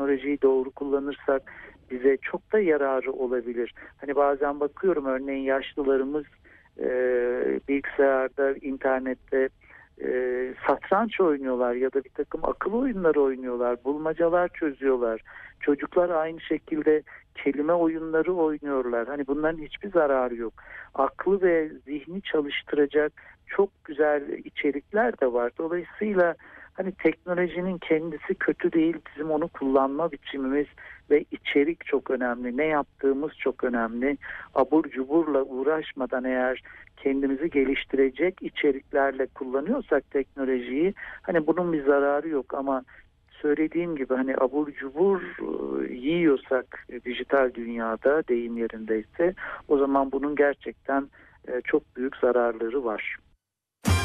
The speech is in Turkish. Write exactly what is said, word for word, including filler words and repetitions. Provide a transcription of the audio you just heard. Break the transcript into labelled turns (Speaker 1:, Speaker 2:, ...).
Speaker 1: teknolojiyi doğru kullanırsak bize çok da yararı olabilir. Hani bazen bakıyorum, örneğin yaşlılarımız e, bilgisayarda, internette e, satranç oynuyorlar ya da bir takım akıl oyunları oynuyorlar, bulmacalar çözüyorlar. Çocuklar aynı şekilde kelime oyunları oynuyorlar. Hani bunların hiçbir zararı yok. Aklı ve zihni çalıştıracak çok güzel içerikler de var. Dolayısıyla hani teknolojinin kendisi kötü değil, bizim onu kullanma biçimimiz ve içerik çok önemli. Ne yaptığımız çok önemli. Abur cuburla uğraşmadan eğer kendimizi geliştirecek içeriklerle kullanıyorsak teknolojiyi, hani bunun bir zararı yok. Ama söylediğim gibi hani abur cubur e, yiyorsak e, dijital dünyada, deyim yerindeyse, o zaman bunun gerçekten e, çok büyük zararları var.